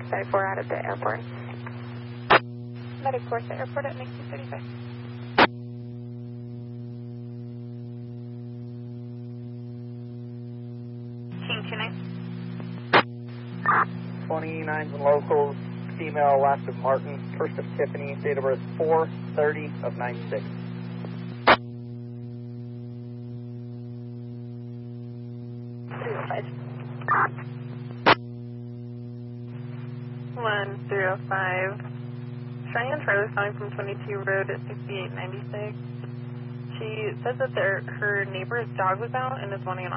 Medic 4 out at the airport. Medic 4 at the airport at 1935. King 29. 29s and locals, female, last of Martin, first of Tiffany, date of birth 4/30 of 96. One 305. Cheyenne Charlie calling from 22 Road at 6896. She says that her neighbor's dog was out and is wanting an